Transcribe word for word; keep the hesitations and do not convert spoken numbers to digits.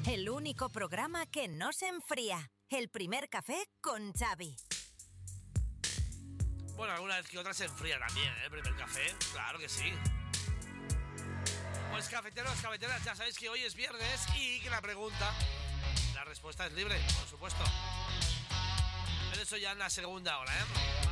El único programa que no se enfría. El primer café con Xavi. Bueno, alguna vez que otra se enfría también, ¿eh? El primer café, claro que sí. Pues cafeteros, cafeteras, ya sabéis que hoy es viernes y que la pregunta, la respuesta es libre, por supuesto. Pero eso ya en la segunda hora, ¿eh?